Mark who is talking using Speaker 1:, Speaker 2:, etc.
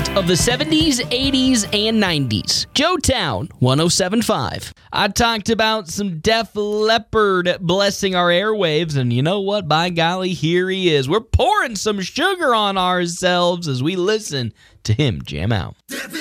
Speaker 1: best of the 70s, 80s, and 90s. Joetown 107.5. I talked about some Def Leppard blessing our airwaves, and you know what? By golly, here he is. We're pouring some sugar on ourselves as we listen to him jam out.